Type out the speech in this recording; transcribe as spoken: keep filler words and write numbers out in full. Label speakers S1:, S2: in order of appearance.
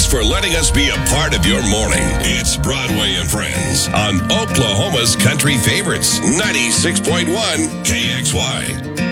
S1: for letting us be a part of your morning. It's Broadway and Friends on Oklahoma's Country Favorites, ninety-six point one K X Y.